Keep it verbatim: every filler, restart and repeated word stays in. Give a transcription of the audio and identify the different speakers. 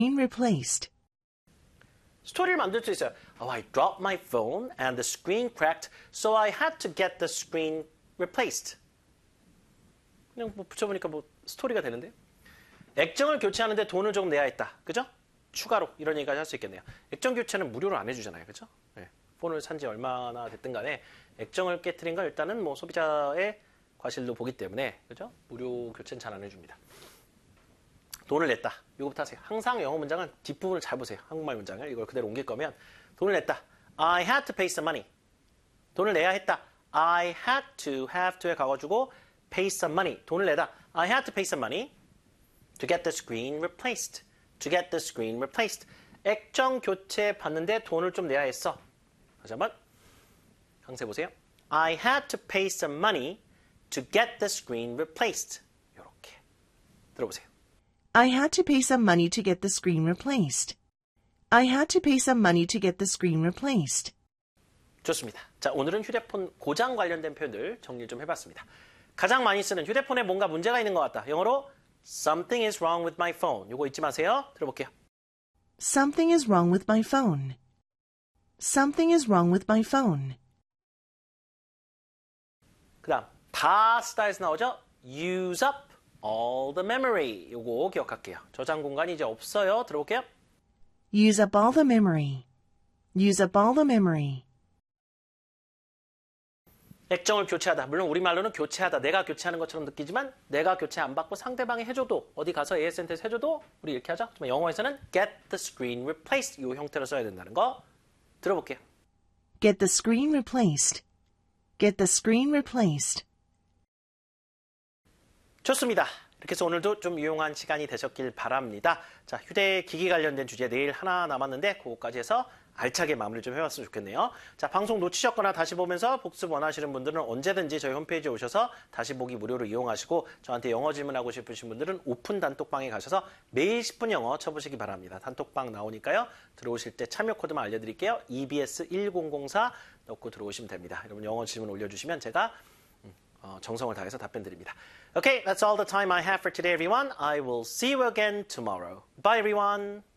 Speaker 1: replaced.
Speaker 2: 스토리를 만들 수 있어요. Oh, I dropped my phone and the screen cracked, so I had to get the screen replaced. 그냥 뭐 붙여보니까 뭐 스토리가 되는데요. 액정을 교체하는데 돈을 조금 내야 했다. 그죠? 추가로 이런 얘기까지 할 수 있겠네요. 액정 교체는 무료로 안 해주잖아요. 그죠? 네. 폰을 산 지 얼마나 됐든 간에 액정을 깨트린 건 일단은 뭐 소비자의 과실로 보기 때문에 그죠? 무료 교체는 잘 안 해줍니다. 돈을 냈다. 이거부터 하세요. 항상 영어 문장은 뒷부분을 잘 보세요. 한국말 문장을. 이걸 그대로 옮길 거면 돈을 냈다. I had to pay some money. 돈을 내야 했다. I had to, have to에 가가지고 pay some money. 돈을 내다. I had to pay some money to get the screen replaced. To get the screen replaced. 액정 교체 받는데 돈을 좀 내야 했어. 다시 한번 강세 보세요. I had to pay some money to get the screen replaced. 이렇게 들어보세요.
Speaker 1: I had to pay some money to get the screen replaced. I had to pay some money to get the screen replaced.
Speaker 2: 좋습니다. 자, 오늘은 휴대폰 고장 관련된 표현들 정리 좀 해봤습니다. 가장 많이 쓰는 휴대폰에 뭔가 문제가 있는 것 같다. 영어로 Something is wrong with my phone. 요거 잊지 마세요. 들어볼게요.
Speaker 1: Something is wrong with my phone. Something is wrong with my phone.
Speaker 2: 그 다음 다 쓰다에서 나오죠. Use up all the memory. 요거 기억할게요. 저장 공간이 이제 없어요. 들어볼게요.
Speaker 1: Use up all the memory. Use up all the memory.
Speaker 2: 액정을 교체하다. 물론 우리말로는 교체하다. 내가 교체하는 것처럼 느끼지만 내가 교체 안 받고 상대방이 해줘도 어디 가서 에이에스센터에서 해줘도 우리 이렇게 하죠. 하지만 영어에서는 get the screen replaced 이 형태로 써야 된다는 거 들어볼게요.
Speaker 1: Get the screen replaced. Get the screen replaced.
Speaker 2: 좋습니다. 이렇게 해서 오늘도 좀 유용한 시간이 되셨길 바랍니다. 자, 휴대기기 관련된 주제 내일 하나 남았는데 그거까지 해서 알차게 마무리 좀 해봤으면 좋겠네요. 자, 방송 놓치셨거나 다시 보면서 복습 원하시는 분들은 언제든지 저희 홈페이지에 오셔서 다시 보기 무료로 이용하시고 저한테 영어 질문하고 싶으신 분들은 오픈 단톡방에 가셔서 매일 십 분 영어 쳐보시기 바랍니다. 단톡방 나오니까요. 들어오실 때 참여 코드만 알려드릴게요. 이비에스 일공공사 넣고 들어오시면 됩니다. 여러분 영어 질문 올려주시면 제가 어, 정성을 다해서 답변 드립니다. Okay, that's all the time I have for today, everyone. I will see you again tomorrow. Bye, everyone.